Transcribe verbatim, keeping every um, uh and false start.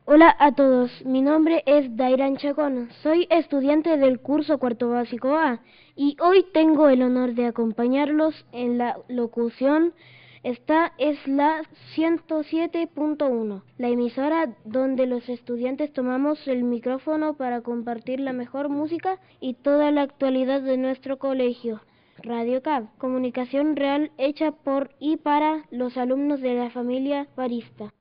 Hola a todos, mi nombre es Dairan Chacón, soy estudiante del curso cuarto básico A y hoy tengo el honor de acompañarlos en la locución. Esta es la ciento siete punto uno, la emisora donde los estudiantes tomamos el micrófono para compartir la mejor música y toda la actualidad de nuestro colegio. Radio C A B, comunicación real hecha por y para los alumnos de la familia barista.